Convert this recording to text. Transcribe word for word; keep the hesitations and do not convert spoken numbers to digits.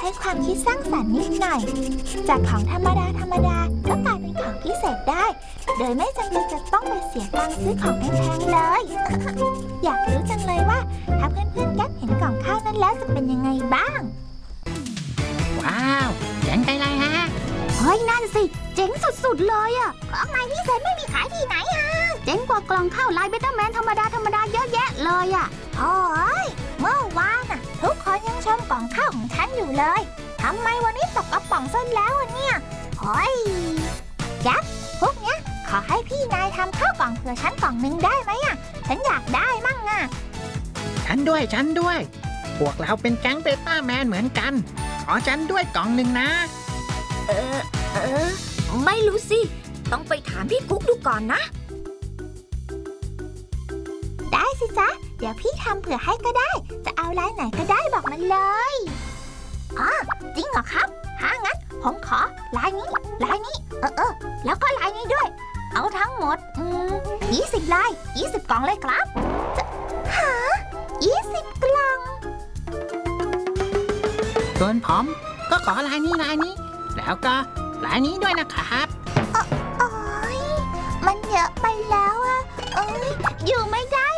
ช้ความคิดสร้างสรรค์นิดหน่อยจากของธรรมดาธรรมดาก็กลายเป็นของพิเศษได้โดยไม่จำเป็นจะต้องไปเสียตังค์ซื้อของแพงๆเลย อยากรู้จังเลยว่าถ้าเพื่อนๆแก๊ปเห็นกล่องข้าวนั้นแล้วจะเป็นยังไงบ้างว้าวเจ๋งไปเลยฮะเฮ้ยนั่นสิเจ๋งสุดๆเลยอ่ะของใหม่พิเศษไม่มีขายที่ไหนอ่ะเจ๋งกว่ากล่องข้าวลายเบต้าแมนธรรมดาธรรมดาเยอะแยะเลยอ่ะโอ้ยเมื่อวานน่ะทุกคนยังชมกล่องข้าวของฉันอยู่เลยทำไมวันนี้ตกกระป๋องซะแล้วเนี่ยเฮ้ยแก๊ปพวกเนี้ยขอให้พี่นายทำข้าวกล่องเผื่อฉันกล่องนึงได้ไหมอ่ะฉันอยากได้มั่งอ่ะฉันด้วยฉันด้วยพวกเราเป็นแก๊งเบต้าแมนเหมือนกันขอฉันด้วยกล่องหนึ่งนะเออเออไม่รู้สิต้องไปถามพี่กุ๊กดูก่อนนะได้สิจ๊ะเดี๋ยวพี่ทำเผื่อให้ก็ได้จะเอาลายไหนก็ได้บอกมันเลยอ๋อจริงเหรอครับถ้างั้นผมขอลายนี้ลายนี้เออเออแล้วก็ลายนี้ด้วยเอาทั้งหมดอืมยี่สิบลายยี่สิบกล่องเลยครับฮะยี่สิบกล่องส่วนผมก็ขอลายนี้ลายนี้แล้วก็ลายนี้ด้วยนะครับโอ้ยมันเยอะไปแล้วอะเอ้ยอยู่ไม่ได้